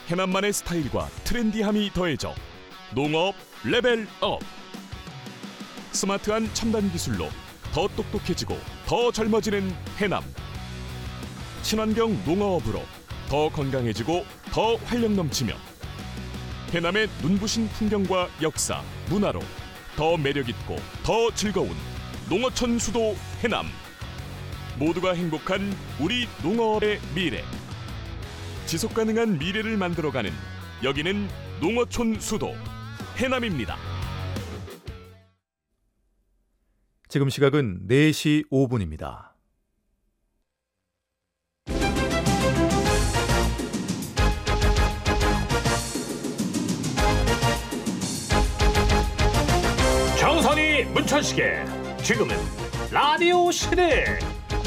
해남만의 스타일과 트렌디함이 더해져 농업 레벨업. 스마트한 첨단 기술로 더 똑똑해지고 더 젊어지는 해남. 친환경 농어업으로 더 건강해지고 더 활력 넘치며 해남의 눈부신 풍경과 역사, 문화로 더 매력있고 더 즐거운 농어촌 수도 해남. 모두가 행복한 우리 농어업의 미래. 지속가능한 미래를 만들어가는 여기는 농어촌 수도 해남입니다. 지금 시각은 4시 5분입니다. 정선이 문천식의 지금은 라디오 시대.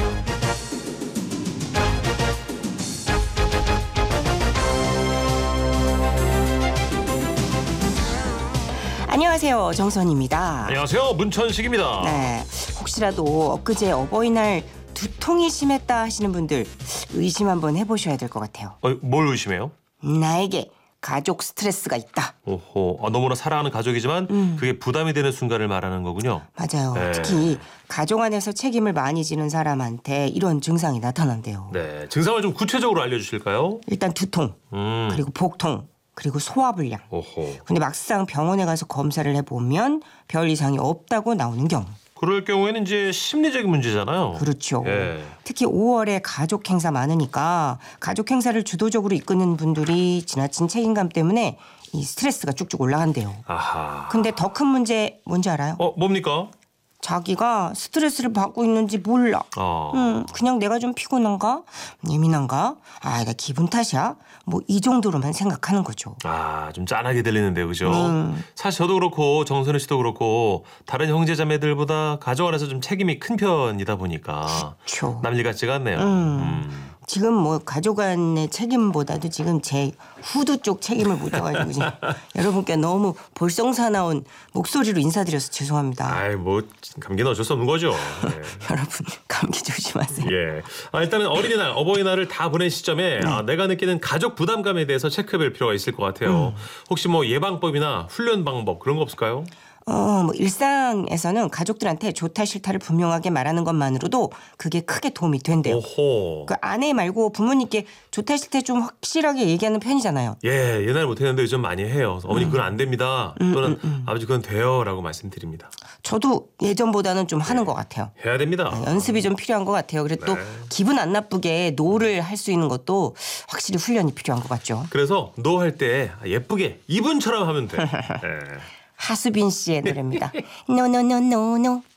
안녕하세요, 정선입니다. 안녕하세요, 문천식입니다. 네, 혹시라도 엊그제 어버이날 두통이 심했다 하시는 분들 의심 한번 해보셔야 될 것 같아요. 뭘 의심해요? 나에게 가족 스트레스가 있다. 오호, 너무나 사랑하는 가족이지만 그게 부담이 되는 순간을 말하는 거군요. 맞아요. 네. 특히 가족 안에서 책임을 많이 지는 사람한테 이런 증상이 나타난대요. 네, 증상을 좀 구체적으로 알려주실까요? 일단 두통, 그리고 복통, 그리고 소화불량. 오호. 근데 막상 병원에 가서 검사를 해보면 별 이상이 없다고 나오는 경우. 그럴 경우에는 이제 심리적인 문제잖아요. 그렇죠. 예. 특히 5월에 가족 행사 많으니까 가족 행사를 주도적으로 이끄는 분들이 지나친 책임감 때문에 이 스트레스가 쭉쭉 올라간대요. 아하. 근데 더 큰 문제 뭔지 알아요? 뭡니까? 자기가 스트레스를 받고 있는지 몰라. 그냥 내가 좀 피곤한가? 예민한가? 나 기분 탓이야? 뭐 이 정도로만 생각하는 거죠. 좀 짠하게 들리는데요, 그죠? 사실 저도 그렇고 정선우 씨도 그렇고 다른 형제 자매들보다 가족 안에서 좀 책임이 큰 편이다 보니까 그렇죠. 남일 같지가 않네요. 지금 뭐 가족 안의 책임보다도 지금 제 후드 쪽 책임을 묻어가지고 지금 여러분께 너무 볼썽사나운 목소리로 인사드려서 죄송합니다. 뭐 감기는 어쩔 수 없는 거죠. 네. 여러분 감기 조심하세요. 예. 일단은 어린이날, 어버이날을 다 보낸 시점에 내가 느끼는 가족 부담감에 대해서 체크해볼 필요가 있을 것 같아요. 혹시 뭐 예방법이나 훈련 방법 그런 거 없을까요? 뭐 일상에서는 가족들한테 좋다 싫다를 분명하게 말하는 것만으로도 그게 크게 도움이 된대요. 오호. 그 아내 말고 부모님께 좋다 싫다 좀 확실하게 얘기하는 편이잖아요. 예, 옛날에 못했는데 요즘 많이 해요. 어머니 그건 안 됩니다. 또는 아버지 그건 돼요라고 말씀드립니다. 저도 예전보다는 좀 하는 것 같아요. 해야 됩니다. 연습이 좀 필요한 것 같아요. 그리고 또 기분 안 나쁘게 노를 할 수 있는 것도 확실히 훈련이 필요한 것 같죠. 그래서 노 할 때 예쁘게 이분처럼 하면 돼. 예. 하수빈 씨의 노래입니다. 노노노노노